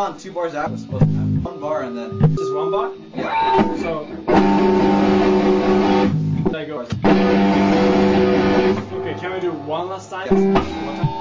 on 2 bars after. Supposed to have 1 bar and then just 1 bar? Yeah. So there you go. Okay, can we do one last time? Yes. One time.